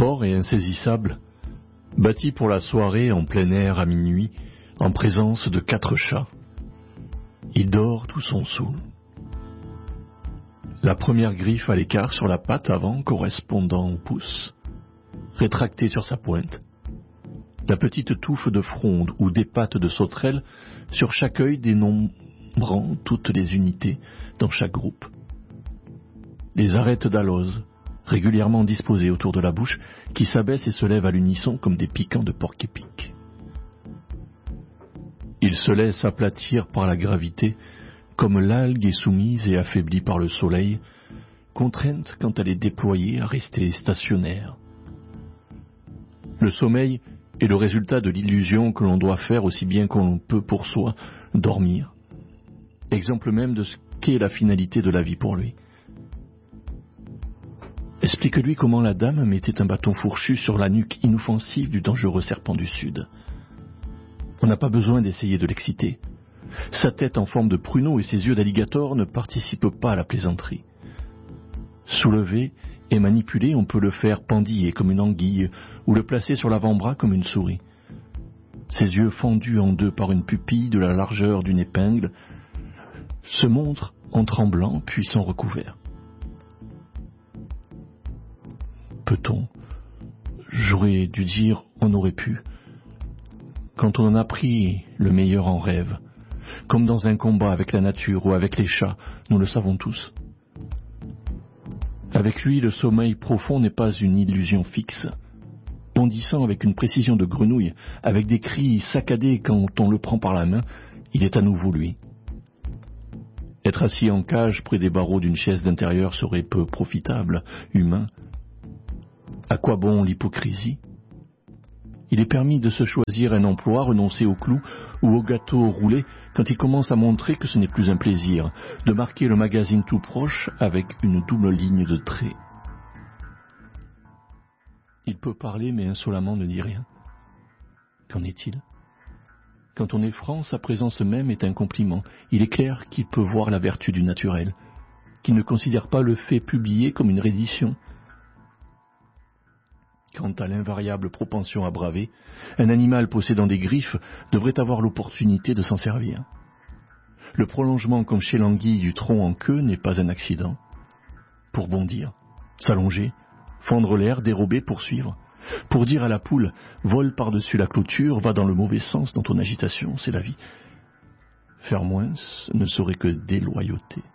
Fort et insaisissable, bâti pour la soirée en plein air à minuit, en présence de 4 chats. Il dort tout son sou. La première griffe à l'écart sur la patte avant correspondant au pouce, rétractée sur sa pointe. La petite touffe de fronde ou des pattes de sauterelle sur chaque œil dénombrant toutes les unités dans chaque groupe. Les arêtes d'alose, régulièrement disposées autour de la bouche, qui s'abaissent et se lèvent à l'unisson comme des piquants de porc-épic. Il se laisse aplatir par la gravité, comme l'algue est soumise et affaiblie par le soleil, contrainte quand elle est déployée à rester stationnaire. Le sommeil est le résultat de l'illusion que l'on doit faire aussi bien qu'on peut pour soi, dormir. Exemple même de ce qu'est la finalité de la vie pour lui. Explique-lui comment la dame mettait un bâton fourchu sur la nuque inoffensive du dangereux serpent du Sud. On n'a pas besoin d'essayer de l'exciter. Sa tête en forme de pruneau et ses yeux d'alligator ne participent pas à la plaisanterie. Soulevé et manipulé, on peut le faire pendiller comme une anguille ou le placer sur l'avant-bras comme une souris. Ses yeux fendus en deux par une pupille de la largeur d'une épingle se montrent en tremblant puis sont recouverts. Peut-on, j'aurais dû dire on aurait pu, quand on en a pris le meilleur en rêve, comme dans un combat avec la nature ou avec les chats, nous le savons tous. Avec lui, le sommeil profond n'est pas une illusion fixe, bondissant avec une précision de grenouille, avec des cris saccadés quand on le prend par la main, il est à nouveau lui. Être assis en cage près des barreaux d'une chaise d'intérieur serait peu profitable, humain. À quoi bon l'hypocrisie ? Il est permis de se choisir un emploi, renoncer au clou ou au gâteau roulé quand il commence à montrer que ce n'est plus un plaisir, de marquer le magazine tout proche avec une double ligne de traits. Il peut parler mais insolemment ne dit rien. Qu'en est-il ? Quand on est franc, sa présence même est un compliment. Il est clair qu'il peut voir la vertu du naturel, qu'il ne considère pas le fait publié comme une reddition. Quant à l'invariable propension à braver, un animal possédant des griffes devrait avoir l'opportunité de s'en servir. Le prolongement comme chez l'anguille du tronc en queue n'est pas un accident. Pour bondir, s'allonger, fendre l'air, dérober, poursuivre. Pour dire à la poule « vole par-dessus la clôture », va dans le mauvais sens dans ton agitation, c'est la vie. Faire moins ne serait que déloyauté.